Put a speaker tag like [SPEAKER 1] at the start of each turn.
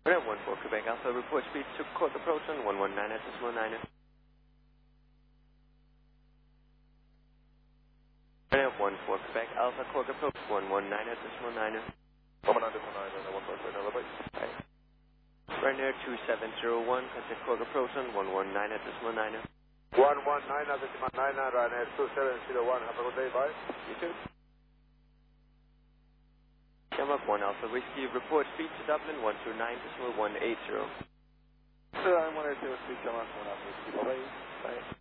[SPEAKER 1] 14 Quebec Alpha, report speed to Cork approach on 119.9. 14 Quebec Alpha, Cork approach 119.9.
[SPEAKER 2] 119.9, bye.
[SPEAKER 1] Ryanair 2701, contact Cork approach on 119.9.
[SPEAKER 2] 119.9, Ryanair 2701, have a good day, bye.
[SPEAKER 1] You too. Denmark 1 Alpha Whiskey, report speed to Dublin 129.180.
[SPEAKER 2] Sir, I'm 180, speed, Denmark 1 Alpha Whiskey, bye.
[SPEAKER 1] Bye.